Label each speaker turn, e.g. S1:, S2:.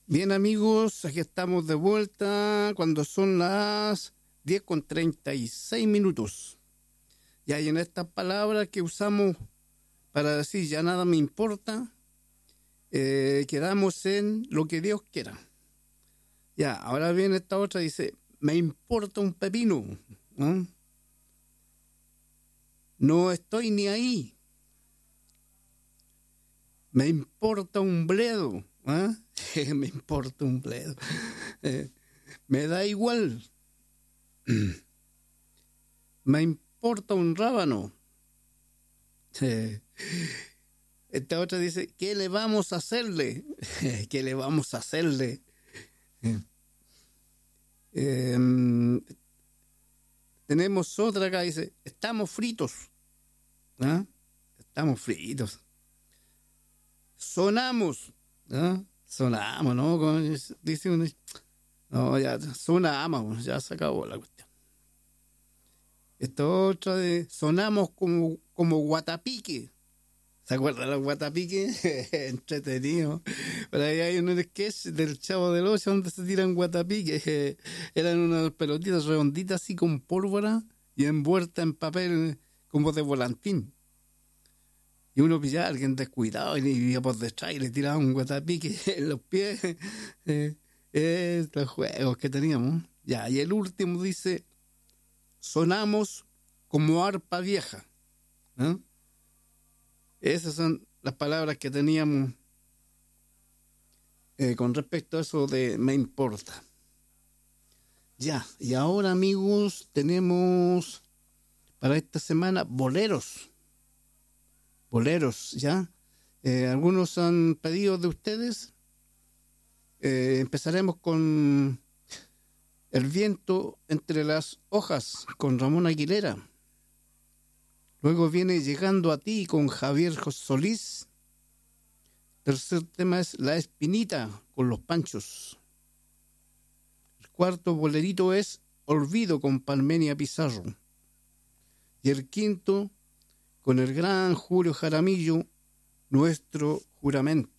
S1: Bien amigos, aquí estamos de vuelta cuando son las 10:36. Ya, y en estas palabras que usamos para decir ya nada me importa, quedamos en lo que Dios quiera. Ya, ahora viene esta otra, dice, me importa un pepino, ¿no? No estoy ni ahí. Me importa un bledo, ¿ah? Me importa un bledo. Me da igual. Me importa un rábano. Esta otra dice, ¿qué le vamos a hacerle? ¿Qué le vamos a hacerle? Tenemos otra acá, dice, estamos fritos. ¿Ah? Estamos fritos. Sonamos. ¿Ah? Sonamos, ¿no? Como dice uno. No, ya sonamos, ya se acabó la cuestión. Esta otra de sonamos como guatapique. ¿Se acuerdan los guatapiques? Entretenido. Por ahí hay un sketch del Chavo del Ocho donde se tiran guatapiques. Eran unas pelotitas redonditas así con pólvora y envuelta en papel como de volantín. Y uno pillaba a alguien descuidado y le iba por detrás y le tiraba un guatapique en los pies. Los juegos que teníamos. Ya, y el último dice, sonamos como arpa vieja. ¿No? Esas son las palabras que teníamos con respecto a eso de me importa. Ya, y ahora amigos, tenemos para esta semana boleros. Boleros, ¿ya? Algunos han pedido de ustedes. Empezaremos con El viento entre las hojas, con Ramón Aguilera. Luego viene Llegando a ti, con Javier Solís. Tercer tema es La Espinita, con Los Panchos. El cuarto bolerito es Olvido, con Palmenia Pizarro. Y el quinto, con el gran Julio Jaramillo, Nuestro Juramento.